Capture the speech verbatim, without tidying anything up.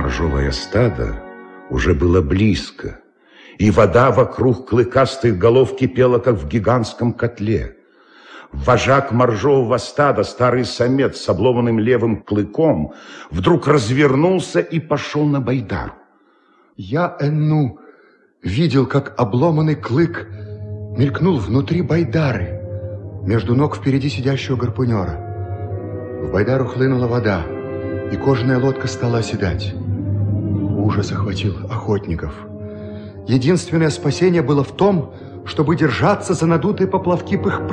моржовое стадо уже было близко, и вода вокруг клыкастых голов кипела, как в гигантском котле. Вожак моржового стада, старый самец с обломанным левым клыком, вдруг развернулся и пошел на Байдару. Я, Энну, видел, как обломанный клык мелькнул внутри Байдары, между ног впереди сидящего гарпунера. В Байдару хлынула вода, и кожаная лодка стала оседать. Ужас охватил охотников. Единственное спасение было в том, чтобы держаться за надутые поплавки по их